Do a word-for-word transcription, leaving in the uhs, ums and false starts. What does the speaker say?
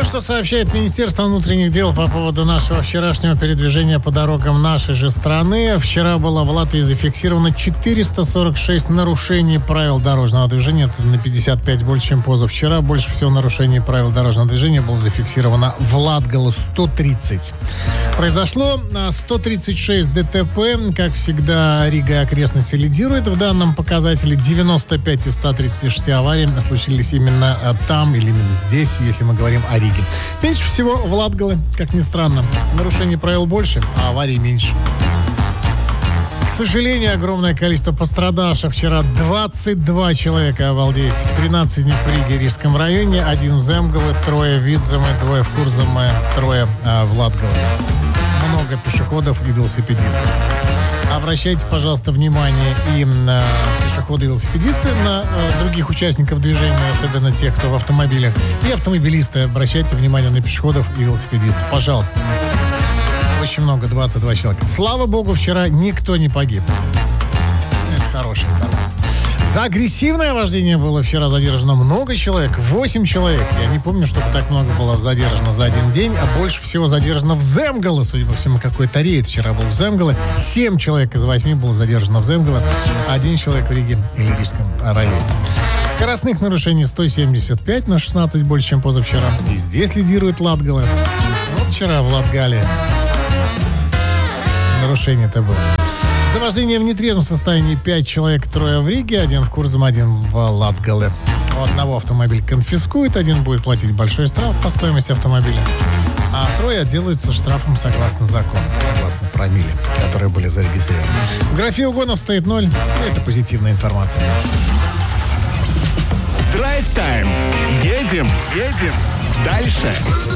что сообщает Министерство внутренних дел по поводу нашего вчерашнего передвижения по дорогам нашей же страны? Вчера было в Латвии зафиксировано четыреста сорок шесть нарушений правил дорожного движения. Это на пятьдесят пять больше, чем позавчера. Больше всего нарушений правил дорожного движения было зафиксировано в Латгале — сто тридцать. Произошло сто тридцать шесть ДТП. Как всегда, Рига и окрестности лидирует. В данном показателе девяносто пять из ста тридцати шести аварий случились именно там или именно здесь, если мы говорим о Риге. Меньше всего в Латгале, как ни странно. Нарушений правил больше, а аварий меньше. К сожалению, огромное количество пострадавших. Вчера двадцать два человека, обалдеть. тринадцать из них в Риге и Рижском районе, один в Земгале, трое в Видземе, двое в Курземе, трое а, в Латгале. Много пешеходов и велосипедистов. Обращайте, пожалуйста, внимание и на пешеходы и велосипедисты, на э, других участников движения, особенно тех, кто в автомобилях. И автомобилисты, обращайте внимание на пешеходов и велосипедистов. Пожалуйста. Очень много, двадцать два человека. Слава богу, вчера никто не погиб. Это хорошая информация. За агрессивное вождение было вчера задержано много человек. восемь человек. Я не помню, чтобы так много было задержано за один день, а больше всего задержано в Земгале. Судя по всему, какой-то рейд вчера был в Земгале. семь человек из восьми было задержано в Земгале. Один человек в Риге или Рижском районе. Скоростных нарушений сто семьдесят пять, на шестнадцать больше, чем позавчера. И здесь лидирует Латгала. Вот вчера в Латгале нарушение-то было. За вождение в нетрезвом состоянии пять человек, трое в Риге, один в Курзем, один в Латгале. У одного автомобиль конфискует, один будет платить большой штраф по стоимости автомобиля, а трое отделаются штрафом согласно закону, согласно промилле, которые были зарегистрированы. В графе угонов стоит ноль. Это позитивная информация. Драйв-тайм. Едем, едем. Дальше.